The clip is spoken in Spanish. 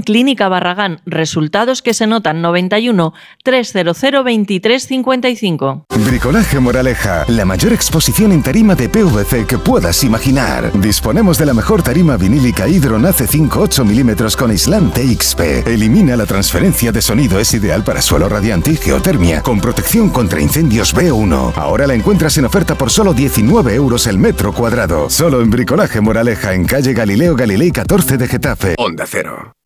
Clínica Barragán, resultados que se notan. 91 300 23 55. Bricolaje Moraleja, la mayor exposición en tarima de PVC que puedas imaginar. Disponemos de la mejor tarima vinílica Hydron AC5 8 mm con aislante XP. Elimina la transferencia de sonido, es ideal para suelo radiante y geotermia, con protección contra incendios B1. Ahora la encuentras en oferta por solo 19 euros el metro cuadrado. Solo en Bricolaje Moraleja, en calle Galileo Galilei 14 de Getafe. Onda Cero.